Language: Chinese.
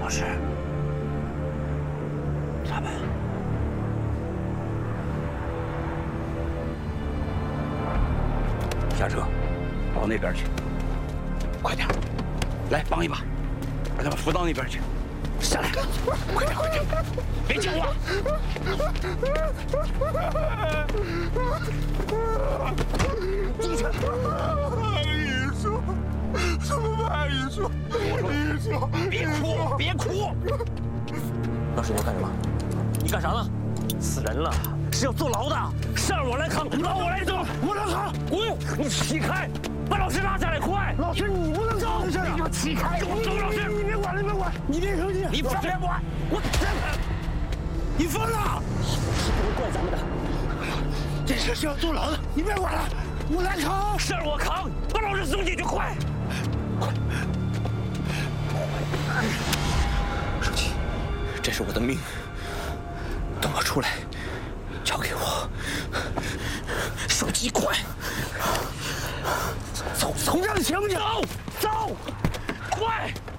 老师，咋办？下车，跑那边去，快点，来帮一把，把他们扶到那边去。下来，快点，快点，别叫我！ 警察，医生，怎么办？医生，医生， 别哭，别哭！ 老师，你要干什么？你干啥呢？死人了，是要坐牢的。事儿我来扛，老我来做，我能扛。滚！你起开，把老师拉下来，快！老师，你不能走，你给我起开！给我走，老师！你别管，你别管，你别生气， 你别管！ 我你疯了！是不能怪咱们的，这事是要坐牢的，你别管了，我来扛。事儿我扛，把老师送进去，快！快！书记，这是我的命，等我出来，交给我。手机快，走，从这里行不行？走，快！